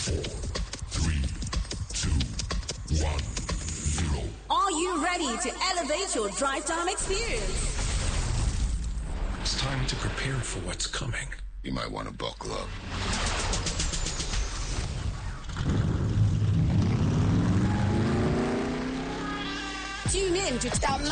3, 2, 1, 0. Are you ready to elevate your drive time experience? It's time to prepare for what's coming. You might want to buckle up. Tune in to